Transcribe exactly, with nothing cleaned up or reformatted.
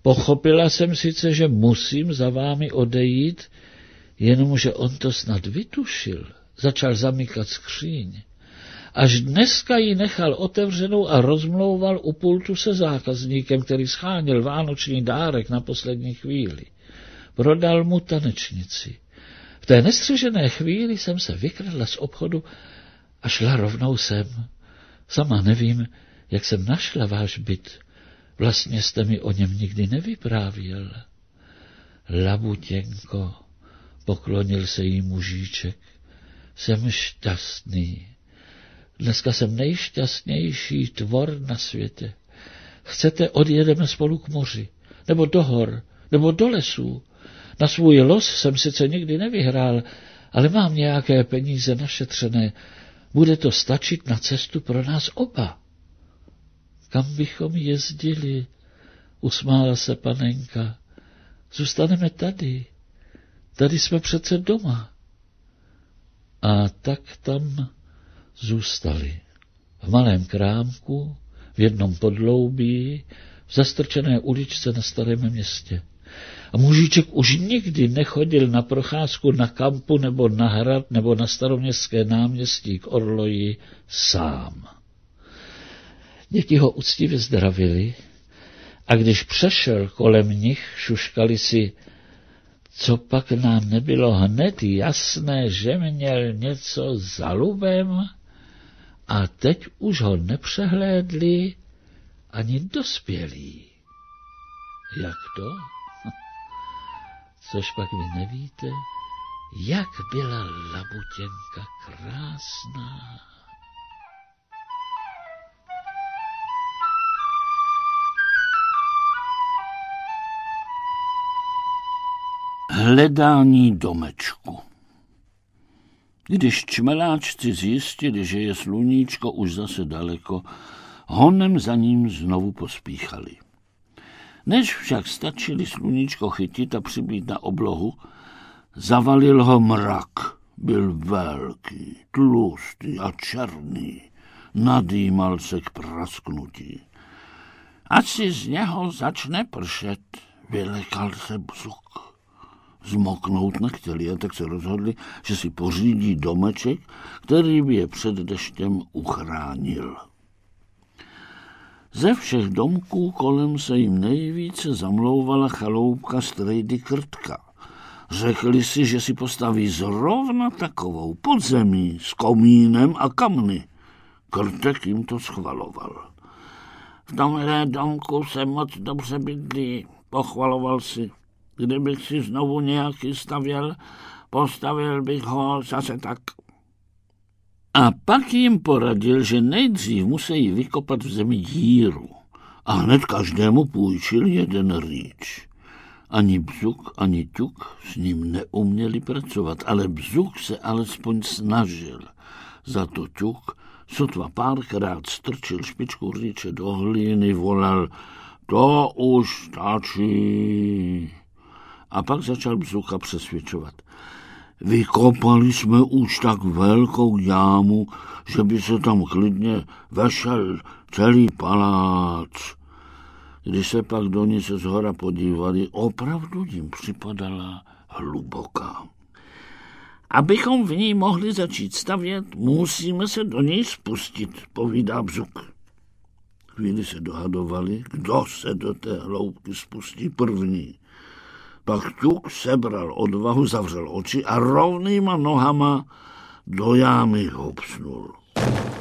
Pochopila jsem sice, že musím za vámi odejít, jenomže on to snad vytušil. Začal zamykat skříň. Až dneska ji nechal otevřenou a rozmlouval u pultu se zákazníkem, který scháněl vánoční dárek na poslední chvíli. Prodal mu tanečnici. V té nestřežené chvíli jsem se vykradla z obchodu a šla rovnou sem. Sama nevím, jak jsem našla váš byt. Vlastně jste mi o něm nikdy nevyprávěl. Labutěnko, poklonil se jí mužíček, jsem šťastný. Dneska jsem nejšťastnější tvor na světě. Chcete, odjedeme spolu k moři, nebo do hor, nebo do lesů. Na svůj los jsem sice nikdy nevyhrál, ale mám nějaké peníze našetřené. Bude to stačit na cestu pro nás oba. Kam bychom jezdili? Usmála se panenka. Zůstaneme tady. Tady jsme přece doma. A tak tam zůstali. V malém krámku, v jednom podloubí, v zastrčené uličce na Starém Městě. A mužíček už nikdy nechodil na procházku na Kampu nebo na hrad nebo na Staroměstské náměstí k Orloji sám. Děti ho úctivě zdravili a když přešel kolem nich, šuškali si, co pak nám nebylo hned jasné, že měl něco za lubem, a teď už ho nepřehlédli ani dospělí. Jak to? Což pak vy nevíte, jak byla Labutěnka krásná. Hledání domečku. Když čmeláčci zjistili, že je sluníčko už zase daleko, honem za ním znovu pospíchali. Než však stačili sluníčko chytit a přibít na oblohu, zavalil ho mrak. Byl velký, tlustý a černý. Nadýmal se k prasknutí. Asi z něho začne pršet, vylekal se Bzuk. Zmoknout nechtěli a tak se rozhodli, že si pořídí domeček, který by je před deštěm uchránil. Ze všech domků kolem se jim nejvíce zamlouvala chaloupka strejdy Krtka. Řekli si, že si postaví zrovna takovou podzemí s komínem a kamny. Krtek jim to schvaloval. V tomhle domku se moc dobře bydlí, pochvaloval si. Kdybych si znovu nějaký stavěl, postavil bych ho zase tak. A pak jim poradil, že nejdřív musí vykopat v zemi díru a hned každému půjčil jeden rýč. Ani Bzuk, ani Ťuk s ním neuměli pracovat, ale Bzuk se alespoň snažil. Za to Ťuk sotva párkrát strčil špičku rýče do hlíny, volal, to už stačí. A pak začal Bzuka přesvědčovat. Vykopali jsme už tak velkou jámu, že by se tam klidně vešel celý palác. Když se pak do ní se zhora podívali, opravdu jim připadala hluboká. Abychom v ní mohli začít stavět, musíme se do něj spustit, povídá Bzuk. Chvíli se dohadovali, kdo se do té hloubky spustí první. Pak Ťuk sebral odvahu, zavřel oči a rovnýma nohama do jámy hopsnul.